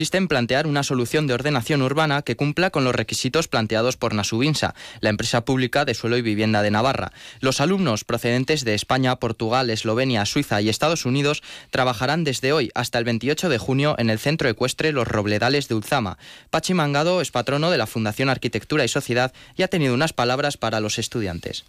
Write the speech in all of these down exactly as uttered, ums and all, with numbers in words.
Consiste en plantear una solución de ordenación urbana que cumpla con los requisitos planteados por Nasubinsa, la empresa pública de suelo y vivienda de Navarra. Los alumnos procedentes de España, Portugal, Eslovenia, Suiza y Estados Unidos trabajarán desde hoy hasta el veintiocho de junio en el Centro Ecuestre Los Robledales de Ulzama. Pachi Mangado es patrono de la Fundación Arquitectura y Sociedad y ha tenido unas palabras para los estudiantes.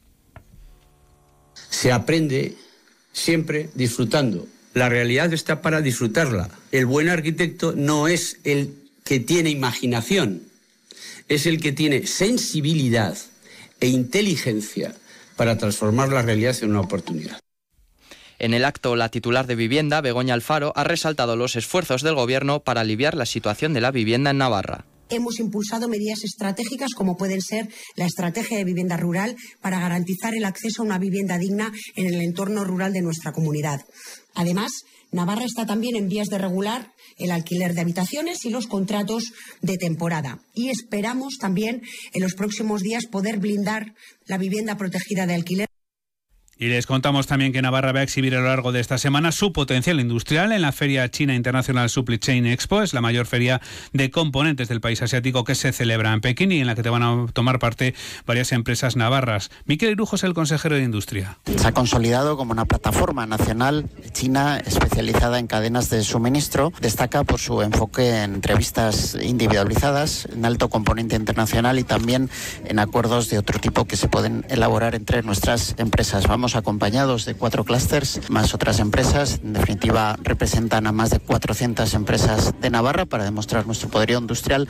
Se aprende siempre disfrutando. La realidad está para disfrutarla. El buen arquitecto no es el que tiene imaginación, es el que tiene sensibilidad e inteligencia para transformar la realidad en una oportunidad. En el acto, la titular de Vivienda, Begoña Alfaro, ha resaltado los esfuerzos del Gobierno para aliviar la situación de la vivienda en Navarra. Hemos impulsado medidas estratégicas como pueden ser la estrategia de vivienda rural para garantizar el acceso a una vivienda digna en el entorno rural de nuestra comunidad. Además, Navarra está también en vías de regular el alquiler de habitaciones y los contratos de temporada. Y esperamos también en los próximos días poder blindar la vivienda protegida de alquiler. Y les contamos también que Navarra va a exhibir a lo largo de esta semana su potencial industrial en la Feria China International Supply Chain Expo. Es la mayor feria de componentes del país asiático que se celebra en Pekín y en la que te van a tomar parte varias empresas navarras. Miquel Irujo es el consejero de Industria. Se ha consolidado como una plataforma nacional china especializada en cadenas de suministro. Destaca por su enfoque en entrevistas individualizadas, en alto componente internacional y también en acuerdos de otro tipo que se pueden elaborar entre nuestras empresas. Vamos acompañados de cuatro clústeres más otras empresas. En definitiva, representan a más de cuatrocientas empresas de Navarra para demostrar nuestro poderío industrial.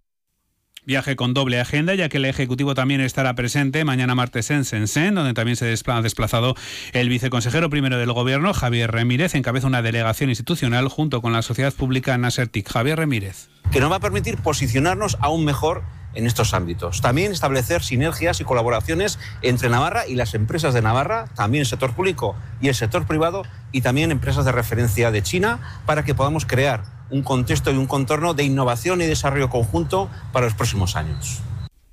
Viaje con doble agenda, ya que el Ejecutivo también estará presente mañana martes en Shenzhen, donde también se ha desplazado el viceconsejero primero del Gobierno, Javier Remírez, encabeza una delegación institucional junto con la sociedad pública Nasertic. Javier Remírez. Que nos va a permitir posicionarnos aún mejor en estos ámbitos. También establecer sinergias y colaboraciones entre Navarra y las empresas de Navarra, también el sector público y el sector privado, y también empresas de referencia de China, para que podamos crear un contexto y un contorno de innovación y desarrollo conjunto para los próximos años.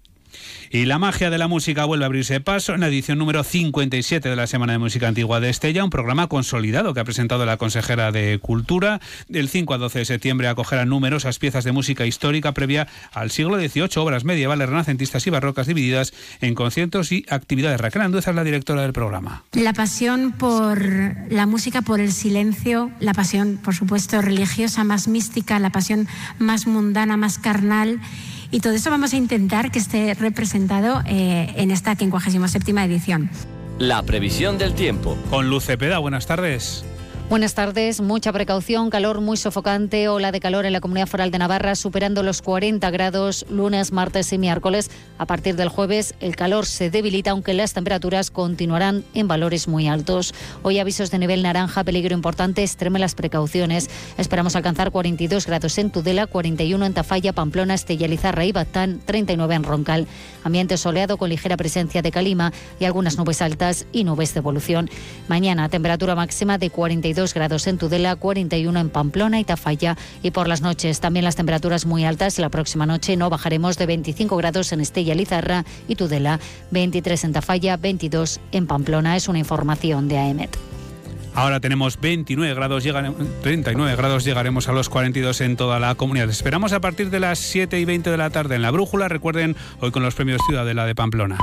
Y la magia de la música vuelve a abrirse paso en la edición número cincuenta y siete de la Semana de Música Antigua de Estella, un programa consolidado que ha presentado la consejera de Cultura. Del cinco al doce de septiembre acogerá numerosas piezas de música histórica previa al siglo dieciocho, obras medievales, renacentistas y barrocas divididas en conciertos y actividades. Raquel Andueza es la directora del programa. La pasión por la música, por el silencio, la pasión, por supuesto, religiosa, más mística, la pasión más mundana, más carnal. Y todo eso vamos a intentar que esté representado eh, en esta quincuagésima séptima edición. La previsión del tiempo. Con Luz Cepeda, buenas tardes. Buenas tardes, mucha precaución, calor muy sofocante, ola de calor en la Comunidad Foral de Navarra superando los cuarenta grados lunes, martes y miércoles. A partir del jueves el calor se debilita, aunque las temperaturas continuarán en valores muy altos. Hoy avisos de nivel naranja, peligro importante, extreme las precauciones. Esperamos alcanzar cuarenta y dos grados en Tudela, cuarenta y uno en Tafalla, Pamplona, Estella, Lizarra y Batán, treinta y nueve en Roncal. Ambiente soleado con ligera presencia de calima y algunas nubes altas y nubes de evolución. Mañana temperatura máxima de cuarenta y dos grados en Tudela, cuarenta y uno en Pamplona y Tafalla, y por las noches también las temperaturas muy altas. La próxima noche no bajaremos de veinticinco grados en Estella, Lizarra y Tudela, veintitrés en Tafalla, veintidós en Pamplona. Es una información de A E M E T. Ahora tenemos veintinueve grados, llegaremos, treinta y nueve grados, llegaremos a los cuarenta y dos en toda la comunidad. Esperamos a partir de las siete y veinte de la tarde en La Brújula. Recuerden, hoy con los premios Ciudadela de Pamplona.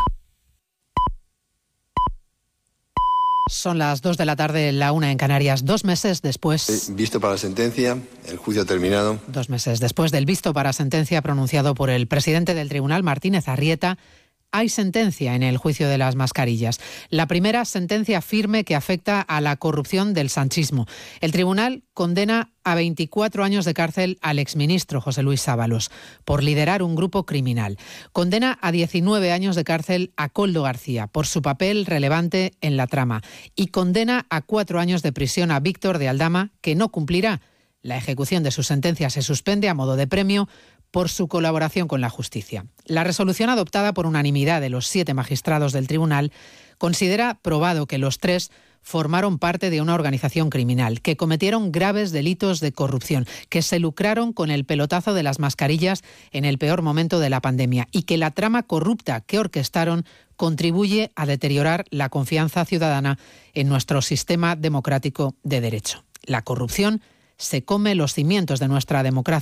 Son las dos de la tarde, la una en Canarias, dos meses después... Visto para la sentencia, el juicio ha terminado. Dos meses después del visto para sentencia pronunciado por el presidente del tribunal, Martínez Arrieta, hay sentencia en el juicio de las mascarillas. La primera sentencia firme que afecta a la corrupción del sanchismo. El tribunal condena a veinticuatro años de cárcel al exministro José Luis Ábalos por liderar un grupo criminal. Condena a diecinueve años de cárcel a Koldo García por su papel relevante en la trama. Y condena a cuatro años de prisión a Víctor de Aldama, que no cumplirá. La ejecución de su sentencia se suspende a modo de premio por su colaboración con la justicia. La resolución adoptada por unanimidad de los siete magistrados del tribunal considera probado que los tres formaron parte de una organización criminal, que cometieron graves delitos de corrupción, que se lucraron con el pelotazo de las mascarillas en el peor momento de la pandemia y que la trama corrupta que orquestaron contribuye a deteriorar la confianza ciudadana en nuestro sistema democrático de derecho. La corrupción se come los cimientos de nuestra democracia.